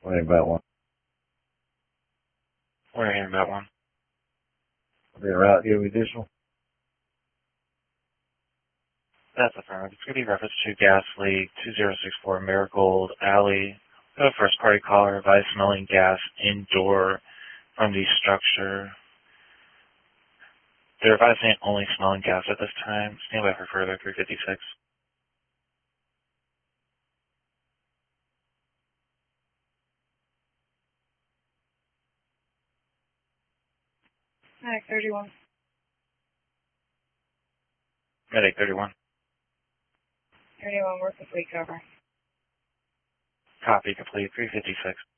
Wait about one. We're hearing about one. The route give additional. That's affirmative. It's going to be reference to gas leak 2064 Marigold Alley. The first party caller advised smelling gas indoor from the structure. They're advising only smelling gas at this time. Stand by for further 356. Medic 31. Medic 31. 31, work with leak over. Copy complete 356.